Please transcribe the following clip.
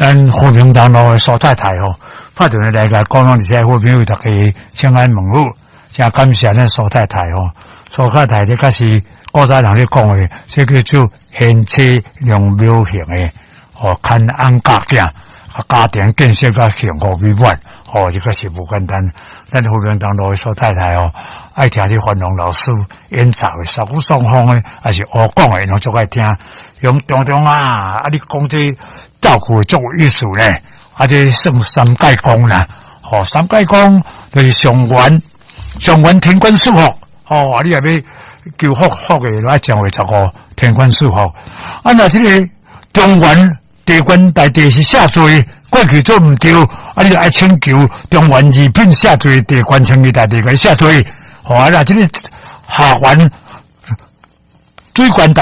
咱和平东路的苏太太吼，拍电话来甲讲拢是好朋友，大家请安问候，真感谢咱苏太太吼。苏太太这个是古早人咧讲的，这叫做贤妻良母型的，看安家境，家庭建设甲幸福美满，这个是不简单。咱和平东路的苏太太爱听这范龙老师演奏的，双鼓双风的，还是我讲的，拢足爱听。用中中啊，你讲这照顾足有意思咧，这算三界公啦，三界公就是上元天官赐福，你也要求福的，来讲话15天官赐福。那这个中元地官大帝是下罪，过去做唔对，你就爱请求中元二品下罪，地官请你大帝来下罪，那这个下元水官